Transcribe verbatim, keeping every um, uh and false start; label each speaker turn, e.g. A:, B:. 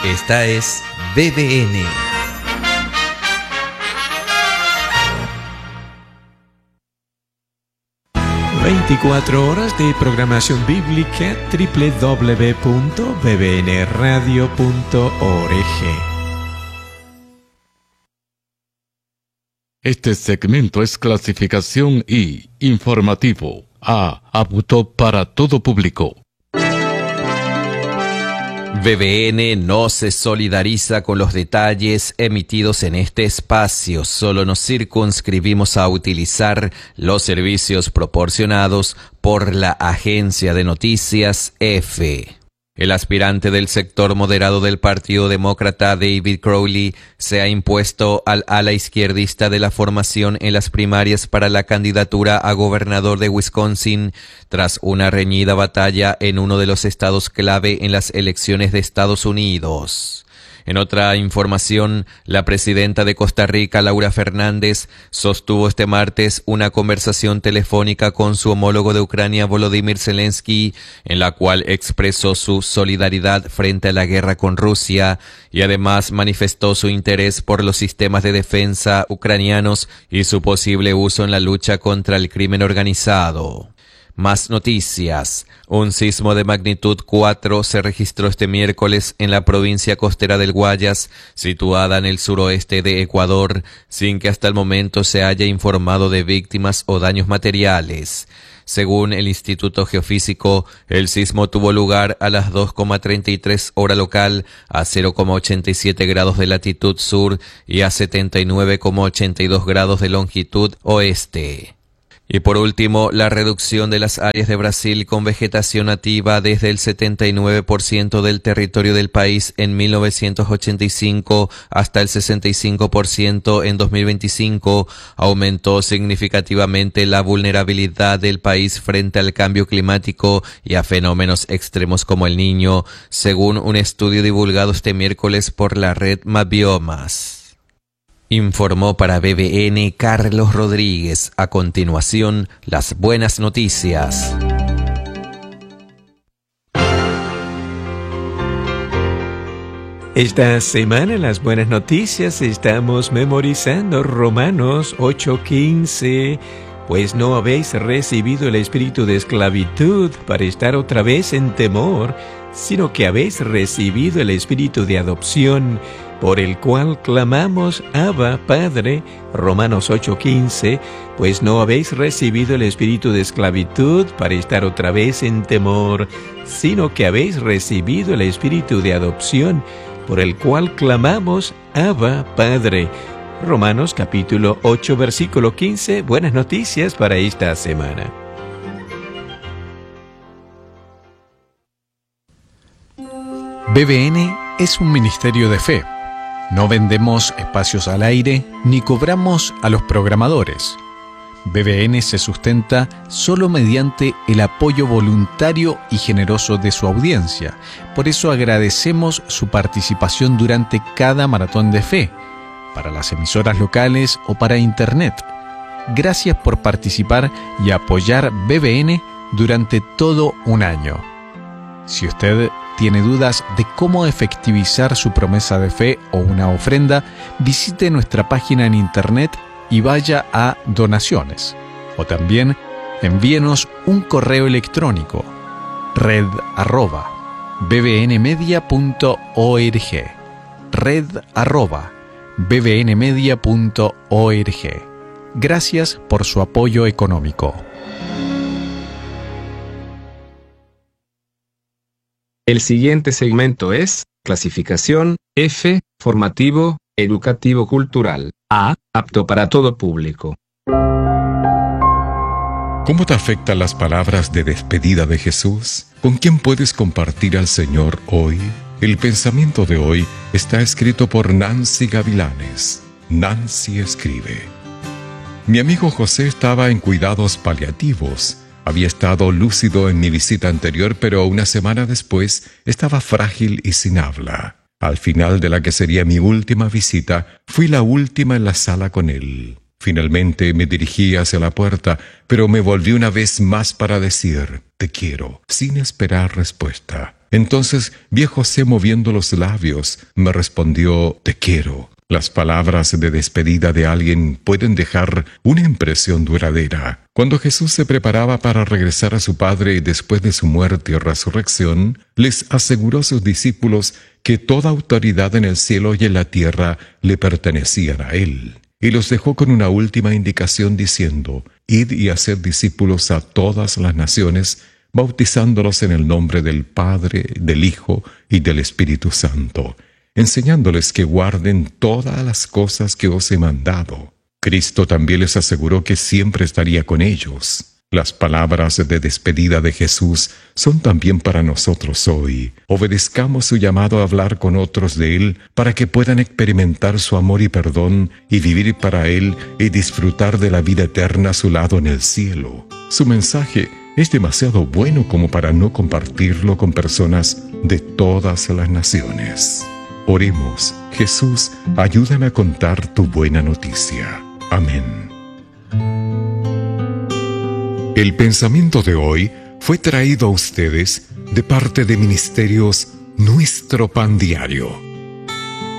A: Esta es B B N.
B: veinticuatro horas de programación bíblica, doble u doble u doble u punto b b n radio punto org.
C: Este segmento es clasificación I, informativo, A, apto para todo público.
A: B B N no se solidariza con los detalles emitidos en este espacio, solo nos circunscribimos a utilizar los servicios proporcionados por la agencia de noticias EFE. El aspirante del sector moderado del Partido Demócrata, David Crowley, se ha impuesto al ala izquierdista de la formación en las primarias para la candidatura a gobernador de Wisconsin, tras una reñida batalla en uno de los estados clave en las elecciones de Estados Unidos. En otra información, la presidenta de Costa Rica, Laura Fernández, sostuvo este martes una conversación telefónica con su homólogo de Ucrania, Volodymyr Zelensky, en la cual expresó su solidaridad frente a la guerra con Rusia y además manifestó su interés por los sistemas de defensa ucranianos y su posible uso en la lucha contra el crimen organizado. Más noticias. Un sismo de magnitud cuatro se registró este miércoles en la provincia costera del Guayas, situada en el suroeste de Ecuador, sin que hasta el momento se haya informado de víctimas o daños materiales. Según el Instituto Geofísico, el sismo tuvo lugar a las dos coma treinta y tres hora local, a cero coma ochenta y siete grados de latitud sur y a setenta y nueve coma ochenta y dos grados de longitud oeste. Y por último, la reducción de las áreas de Brasil con vegetación nativa desde el setenta y nueve por ciento del territorio del país en mil novecientos ochenta y cinco hasta el sesenta y cinco por ciento en dos mil veinticinco aumentó significativamente la vulnerabilidad del país frente al cambio climático y a fenómenos extremos como el Niño, según un estudio divulgado este miércoles por la red Mapbiomas. Informó para B B N Carlos Rodríguez. A continuación, las buenas noticias.
B: Esta semana en las buenas noticias estamos memorizando Romanos ocho quince. Pues no habéis recibido el espíritu de esclavitud para estar otra vez en temor, sino que habéis recibido el espíritu de adopción, por el cual clamamos, Abba, Padre. Romanos ocho quince, pues no habéis recibido el espíritu de esclavitud para estar otra vez en temor, sino que habéis recibido el espíritu de adopción, por el cual clamamos, Abba, Padre. Romanos capítulo ocho, versículo quince, buenas noticias para esta semana.
D: B B N es un ministerio de fe. No vendemos espacios al aire ni cobramos a los programadores. B B N se sustenta solo mediante el apoyo voluntario y generoso de su audiencia. Por eso agradecemos su participación durante cada maratón de fe, para las emisoras locales o para Internet. Gracias por participar y apoyar B B N durante todo un año. Si usted tiene dudas de cómo efectivizar su promesa de fe o una ofrenda, visite nuestra página en Internet y vaya a donaciones. O también envíenos un correo electrónico, red arroba bbnmedia punto org, red arroba bbnmedia punto org. Gracias por su apoyo económico.
E: El siguiente segmento es clasificación F, formativo, educativo cultural. A, apto para todo público.
F: ¿Cómo te afectan las palabras de despedida de Jesús? ¿Con quién puedes compartir al Señor hoy? El pensamiento de hoy está escrito por Nancy Gavilanes. Nancy escribe: Mi amigo José estaba en cuidados paliativos. Había estado lúcido en mi visita anterior, pero una semana después estaba frágil y sin habla. Al final de la que sería mi última visita, fui la última en la sala con él. Finalmente me dirigí hacia la puerta, pero me volví una vez más para decir, te quiero, sin esperar respuesta. Entonces vi a José moviendo los labios, me respondió, te quiero. Las palabras de despedida de alguien pueden dejar una impresión duradera. Cuando Jesús se preparaba para regresar a su Padre después de su muerte y resurrección, les aseguró a sus discípulos que toda autoridad en el cielo y en la tierra le pertenecían a Él. Y los dejó con una última indicación diciendo, id y haced discípulos a todas las naciones, bautizándolos en el nombre del Padre, del Hijo y del Espíritu Santo, enseñándoles que guarden todas las cosas que os he mandado. Cristo también les aseguró que siempre estaría con ellos. Las palabras de despedida de Jesús son también para nosotros hoy. Obedezcamos su llamado a hablar con otros de Él para que puedan experimentar su amor y perdón y vivir para Él y disfrutar de la vida eterna a su lado en el cielo. Su mensaje es demasiado bueno como para no compartirlo con personas de todas las naciones. Oremos. Jesús, ayúdame a contar tu buena noticia. Amén. El pensamiento de hoy fue traído a ustedes de parte de Ministerios Nuestro Pan Diario.